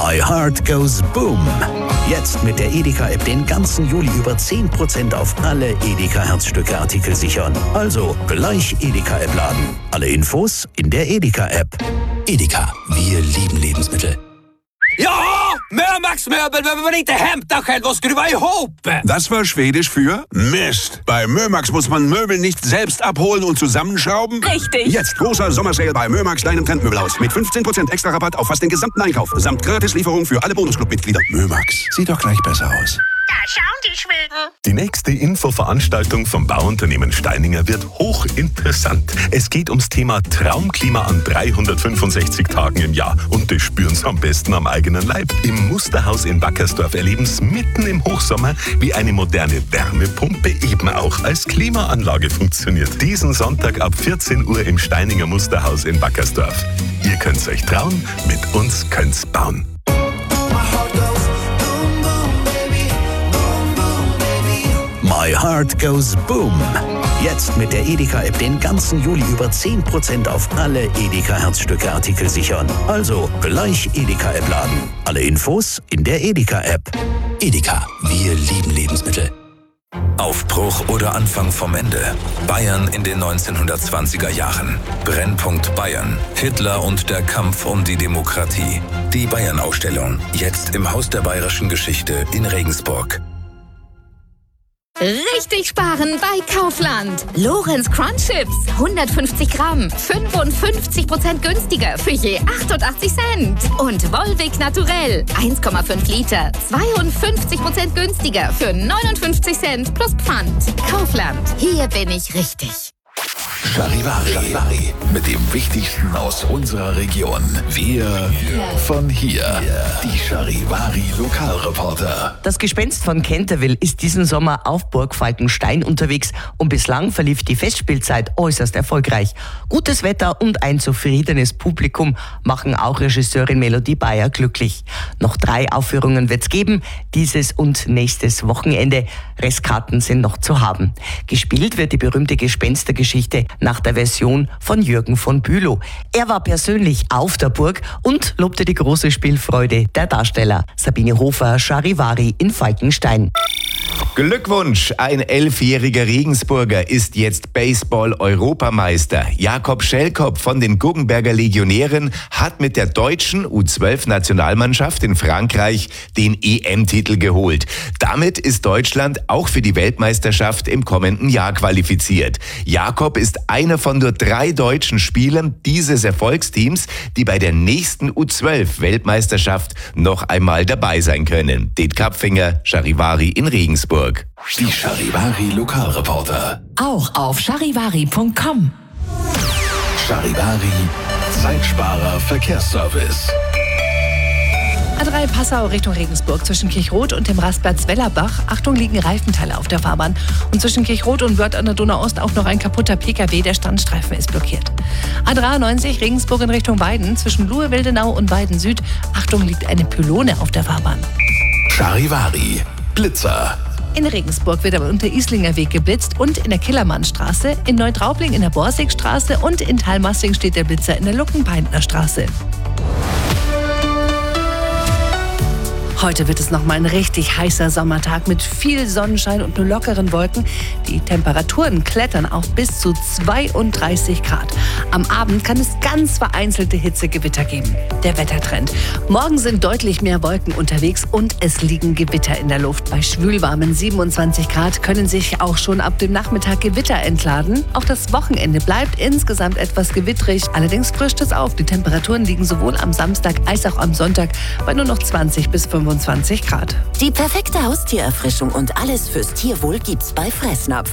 My Heart Goes Boom. Jetzt mit der Edeka-App den ganzen Juli über 10% auf alle Edeka-Herzstücke-Artikel sichern. Also gleich Edeka-App laden. Alle Infos in der Edeka-App. Edeka, wir lieben Lebensmittel. Ja, Mömax-Möbel behöver man inte hämta själv och skruva ihop. Das war Schwedisch für Mist. Bei Mömax muss man Möbel nicht selbst abholen und zusammenschrauben. Richtig. Jetzt großer Sommersale bei Mömax, deinem Trendmöbelhaus. Mit 15% extra Rabatt auf fast den gesamten Einkauf. Samt Gratislieferung für alle Bonusclub-Mitglieder. Mömax, sieht doch gleich besser aus. Da schauen die Schweden. Die nächste Infoveranstaltung vom Bauunternehmen Steininger wird hochinteressant. Es geht ums Thema Traumklima an 365 Tagen im Jahr. Und das spüren Sie am besten am eigenen Leib. Im Musterhaus in Wackersdorf erleben Sie mitten im Hochsommer, wie eine moderne Wärmepumpe eben auch als Klimaanlage funktioniert. Diesen Sonntag ab 14 Uhr im Steininger Musterhaus in Wackersdorf. Ihr könnt's euch trauen, mit uns könnt's bauen. My Heart Goes Boom. Jetzt mit der Edeka-App den ganzen Juli über 10% auf alle Edeka-Herzstücke-Artikel sichern. Also gleich Edeka-App laden. Alle Infos in der Edeka-App. Edeka, wir lieben Lebensmittel. Aufbruch oder Anfang vom Ende. Bayern in den 1920er Jahren. Brennpunkt Bayern. Hitler und der Kampf um die Demokratie. Die Bayern-Ausstellung. Jetzt im Haus der Bayerischen Geschichte in Regensburg. Richtig sparen bei Kaufland. Lorenz Crunch Chips, 150 Gramm, 55% günstiger für je 88 Cent. Und Volvic Naturell, 1,5 Liter, 52% günstiger für 59 Cent plus Pfand. Kaufland, hier bin ich richtig. Charivari. Mit dem Wichtigsten aus unserer Region. Wir von hier. Die Charivari Lokalreporter. Das Gespenst von Canterville ist diesen Sommer auf Burg Falkenstein unterwegs und bislang verlief die Festspielzeit äußerst erfolgreich. Gutes Wetter und ein zufriedenes Publikum machen auch Regisseurin Melodie Bayer glücklich. Noch 3 Aufführungen wird's geben, dieses und nächstes Wochenende. Restkarten sind noch zu haben. Gespielt wird die berühmte Gespenstergeschichte nach der Version von Jürgen von Bülow. Er war persönlich auf der Burg und lobte die große Spielfreude der Darsteller. Sabine Hofer, Charivari in Falkenstein. Glückwunsch! Ein 11-jähriger Regensburger ist jetzt Baseball-Europameister. Jakob Schellkopf von den Guggenberger Legionären hat mit der deutschen U12-Nationalmannschaft in Frankreich den EM-Titel geholt. Damit ist Deutschland auch für die Weltmeisterschaft im kommenden Jahr qualifiziert. Jakob ist einer von nur 3 deutschen Spielern dieses Erfolgsteams, die bei der nächsten U12-Weltmeisterschaft noch einmal dabei sein können. Det Kapfinger, Charivari in Regensburg. Die Charivari Lokalreporter. Auch auf charivari.com. Charivari, Zeitsparer Verkehrsservice. A3 Passau Richtung Regensburg zwischen Kirchroth und dem Rastplatz Wellerbach. Achtung, liegen Reifenteile auf der Fahrbahn. Und zwischen Kirchroth und Wörth an der Donau-Ost auch noch ein kaputter PKW. Der Standstreifen ist blockiert. A93 Regensburg in Richtung Weiden zwischen Luhe-Wildenau und Weiden Süd. Achtung, liegt eine Pylone auf der Fahrbahn. Charivari, Blitzer. In Regensburg wird am Unterislinger Weg geblitzt und in der Killermannstraße, in Neutraubling in der Borsigstraße und in Thalmassing steht der Blitzer in der Luckenpeintner Straße. Heute wird es nochmal ein richtig heißer Sommertag mit viel Sonnenschein und nur lockeren Wolken. Die Temperaturen klettern auf bis zu 32 Grad. Am Abend kann es ganz vereinzelte Hitzegewitter geben. Der Wettertrend. Morgen sind deutlich mehr Wolken unterwegs und es liegen Gewitter in der Luft. Bei schwülwarmen 27 Grad können sich auch schon ab dem Nachmittag Gewitter entladen. Auch das Wochenende bleibt insgesamt etwas gewittrig. Allerdings frischt es auf. Die Temperaturen liegen sowohl am Samstag als auch am Sonntag bei nur noch 20 bis 25 Grad. Die perfekte Haustiererfrischung und alles fürs Tierwohl gibt's bei Fressnapf.